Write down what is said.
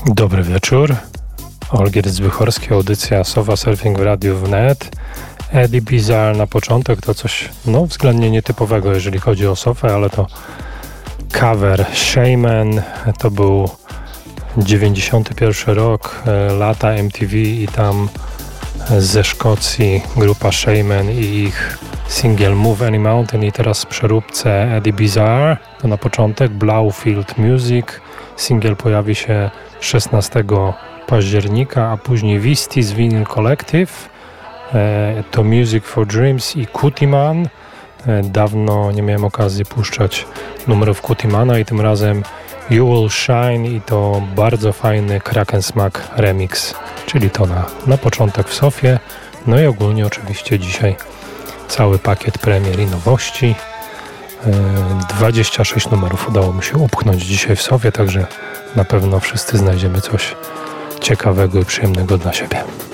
Dobry wieczór. Olgierd Zbychorski, audycja Sofa Surfing w Radiu Wnet. Eddie Bizarre na początek to coś względnie nietypowego, jeżeli chodzi o sofę, ale to cover Shaman. To był 91 rok, lata MTV i tam ze Szkocji grupa Shaman i ich singiel Move Any Mountain i teraz w przeróbce Eddie Bizarre. To na początek Blaufield Music. Singiel pojawi się 16 października, a później Vistis Vinyl Collective, to Music for Dreams i Kutiman. Dawno nie miałem okazji puszczać numerów Kutimana i tym razem You Will Shine i to bardzo fajny Crack and Smack remix, czyli to na początek w Sofie. No i ogólnie oczywiście dzisiaj cały pakiet premier i nowości. 26 numerów udało mi się upchnąć dzisiaj w Sofie, także na pewno wszyscy znajdziemy coś ciekawego i przyjemnego dla siebie.